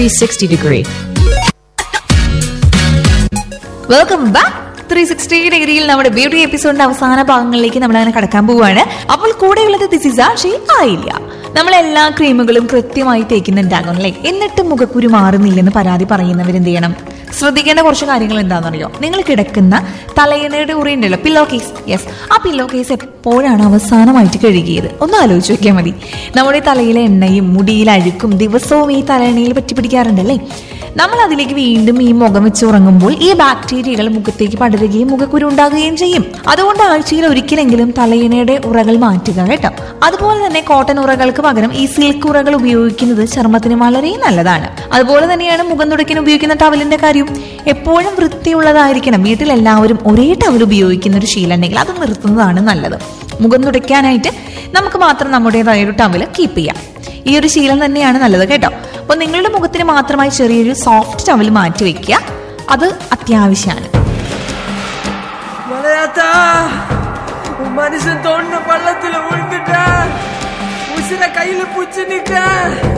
360 degree. Welcome back 360 ഡിഗ്രിയിൽ നമ്മുടെ beauty എപ്പിസോഡിന്റെ അവസാന ഭാഗങ്ങളിലേക്ക് നമ്മൾ അങ്ങനെ കടക്കാൻ പോവുകയാണ്. അപ്പോൾ കൂടെയുള്ളത് ദിസ് ഇസ് ആഷി ആയില്ല. നമ്മളെല്ലാ ക്രീമുകളും കൃത്യമായി തേക്കുന്നുണ്ടാകും അല്ലേ, എന്നിട്ട് മുഖക്കുരു മാറുന്നില്ലെന്ന് പരാതി പറയുന്നവർ എന്ത് ചെയ്യണം? ശ്രദ്ധിക്കേണ്ട കുറച്ച് കാര്യങ്ങൾ എന്താണെന്നറിയോ? നിങ്ങൾ കിടക്കുന്ന തലയണയുടെ ഉറയുണ്ടല്ലോ, പില്ലോ കേസ്. യെസ്, ആ പില്ലോ കേസ് എപ്പോഴാണ് അവസാനമായിട്ട് കഴുകിയത്? ഒന്ന് ആലോചിച്ച് നോക്കിയാൽ മതി. നമ്മുടെ തലയിലെ എണ്ണയും മുടിയിലെ അഴുക്കും ദിവസവും ഈ തലയണയിൽ പറ്റി പിടിക്കാറുണ്ടല്ലേ. നമ്മൾ അതിലേക്ക് വീണ്ടും ഈ മുഖം വെച്ച് ഉറങ്ങുമ്പോൾ ഈ ബാക്ടീരിയകൾ മുഖത്തേക്ക് പടരുകയും മുഖക്കുരു ഉണ്ടാകുകയും ചെയ്യും. അതുകൊണ്ട് ആഴ്ചയിൽ ഒരിക്കലെങ്കിലും തലയിണയുടെ ഉറകൾ മാറ്റുക കേട്ടോ. അതുപോലെ തന്നെ കോട്ടൺ ഉറകൾക്ക് പകരം ഈ സിൽക്ക് ഉറകൾ ഉപയോഗിക്കുന്നത് ചർമ്മത്തിന് വളരെ നല്ലതാണ്. അതുപോലെ തന്നെയാണ് മുഖം തുടയ്ക്കാൻ ഉപയോഗിക്കുന്ന ടവലിന്റെ കാര്യം. എപ്പോഴും വൃത്തിയുള്ളതായിരിക്കണം. വീട്ടിൽ എല്ലാവരും ഒരേ ടവൽ ഉപയോഗിക്കുന്ന ഒരു ശീലം ഉണ്ടെങ്കിൽ അത് നിർത്തുന്നതാണ് നല്ലത്. മുഖം തുടയ്ക്കാനായിട്ട് നമുക്ക് മാത്രം നമ്മുടേതായ ഒരു ടവൽ കീപ്പ് ചെയ്യാം. ഈ ഒരു ശീലം തന്നെയാണ് നല്ലത് കേട്ടോ. അപ്പൊ നിങ്ങളുടെ മുഖത്തിന് മാത്രമായി ചെറിയൊരു സോഫ്റ്റ് ടവൽ മാറ്റി വെക്കുക, അത് അത്യാവശ്യമാണ്. മനുഷ്യൻ തോന്നുന്ന പള്ളത്തില് വീഴ്ത്തിട്ട ഉസിര കയ്യില് പുച്ചു നിക്ക